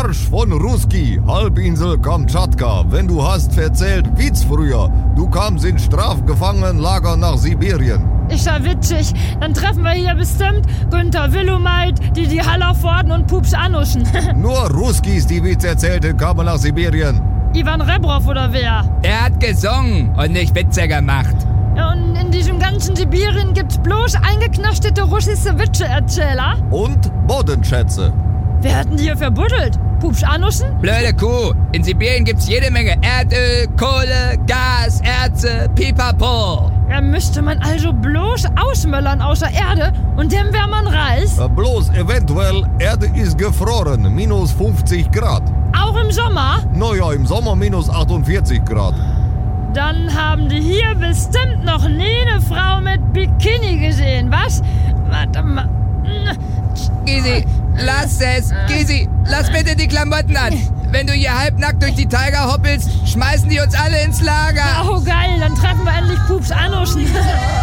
Arsch von Ruski, Halbinsel Kamtschatka. Wenn du hast erzählt, wie's früher. Du kamst in Strafgefangenenlager nach Sibirien. Ist ja witzig. Dann treffen wir hier bestimmt Günther Willumeit, die Hallervorden und Pups Anuschen. Nur Ruskis, die Witz erzählten, kamen nach Sibirien. Ivan Rebrov oder wer? Er hat gesungen und nicht Witze gemacht. Ja, und in diesem ganzen Sibirien gibt's bloß eingeknachtete russische Witzeerzähler. Und Bodenschätze. Wer hat denn hier verbuddelt? Pups Anuschen? Blöde Kuh. In Sibirien gibt's jede Menge Erdöl, Kohle, Gas, Erze, Pipapo. Ja, müsste man also bloß ausmöllern außer Erde und dann wär man reich. Bloß eventuell, Erde ist gefroren, minus 50 Grad. Auch im Sommer? Naja, im Sommer minus 48 Grad. Dann haben die hier bestimmt noch nie eine Frau mit Bikini gesehen, was? Warte mal. Gysi, lass es. Gysi, lass bitte die Klamotten an. Wenn du hier halbnackt durch die Taiga hoppelst, schmeißen die uns alle ins Lager. Oh geil, dann treffen wir endlich Pups Anuschen.